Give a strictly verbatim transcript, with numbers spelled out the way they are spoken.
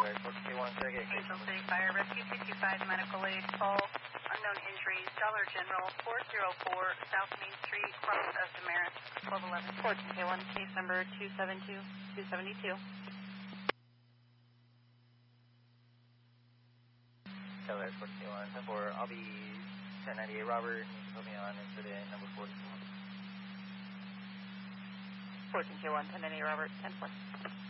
fourteen K one, Sergey. Angel City Fire Rescue two two five, medical aid, call, unknown injuries, Dollar General, four oh four South Main Street, cross of Damaris, twelve eleven. fourteen K one, case number two seven two, two seven two. Keller, fourteen K one, ten four, I'll be ten ninety-eight, Robert, you can put me on incident number fourteen. fourteen K one, ten ninety-eight, Robert, ten four.